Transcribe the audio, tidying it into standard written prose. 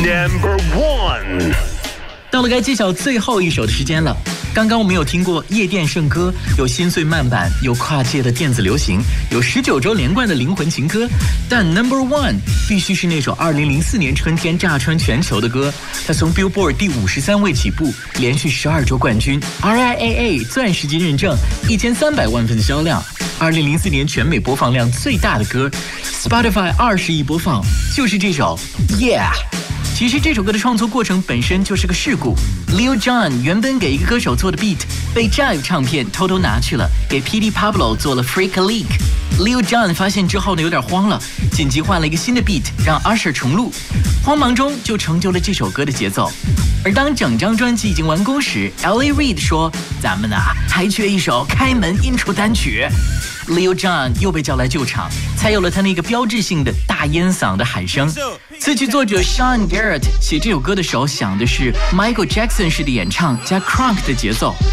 Number 1。 到了该揭晓最后一首的时间了。刚刚我们有听过夜店圣歌，有心碎慢板，有跨界的电子流行，有19周连贯的灵魂情歌，但 Number 1必须是那首2004年春天炸穿全球的歌。它从 Billboard 第53位起步，连续12周冠军 ，RIAA 钻石级认证，1300万份销量，2004年全美播放量最大的歌 ，Spotify 20亿播放，就是这首 Yeah。其实这首歌的创作过程本身就是个事故。Lil Jon 原本给一个歌手做的 beat， 被 Jive 唱片偷偷拿去了，给 P.D. Pablo 做了 Freak a Leak。Lil Jon 发现之后呢，有点慌了，紧急换了一个新的 beat， 让 Usher 重录。慌忙中就成就了这首歌的节奏。而当整张专辑已经完工时 ，L.A. Reid 说：“咱们还缺一首开门 intro 单曲。” Lil Jon 又被叫来救场，才有了他那个标志性的大烟嗓的喊声。词曲作者 Sean Garrett 写这首歌的时候想的是 Michael Jackson 式的演唱加 crunk 的节奏，